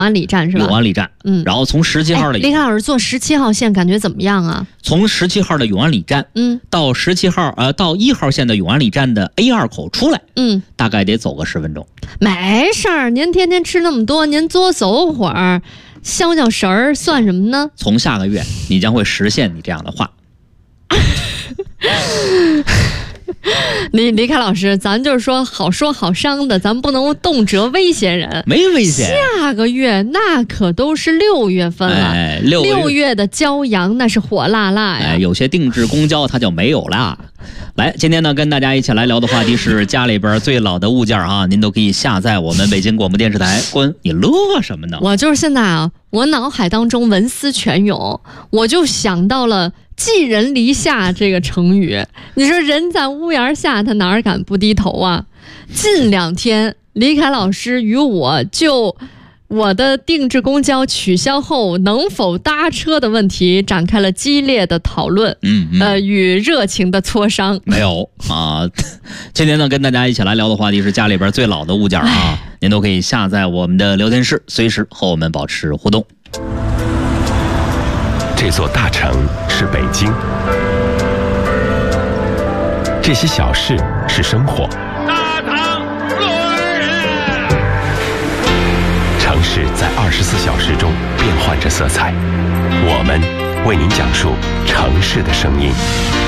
安里站是吧？ 永安里站，然后从17号的李凯老师坐17号线感觉怎么样啊？ 从17号的永安里站，到到1号线的永安里站的 A2 口出来，大概得走个10分钟。 没事儿，您天天吃那么多，您多走会儿，消消食儿，算什么呢？ 从下个月，你将会实现你这样的话。 李凯老师，咱就是说好说好商的，咱不能动辄威胁人。 没危险， 下个月那可都是6月份了，6月的骄阳那是火辣辣呀。 有些定制公交它就没有啦。来，今天呢跟大家一起来聊的话题是家里边最老的物件啊，您都可以下载我们北京广播电视台。你乐什么呢？ 我就是现在啊，我脑海当中文思泉涌，我就想到了寄人篱下这个成语。你说人在屋檐下，他哪敢不低头啊？近2天，李凯老师与我就我的定制公交取消后能否搭车的问题展开了激烈的讨论，与热情的磋商。 没有啊，今天呢跟大家一起来聊的话题是家里边最老的物件啊，您都可以下载我们的聊天室，随时和我们保持互动。 这座大城是北京，这些小事是生活。 大唐若尔人， 城市在24小时中变换着色彩，我们为您讲述城市的声音。